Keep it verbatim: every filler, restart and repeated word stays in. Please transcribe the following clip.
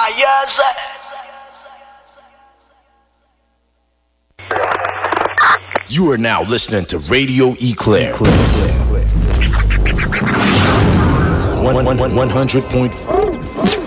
Ah, yes. You are now listening to Radio Eclair. one hundred point five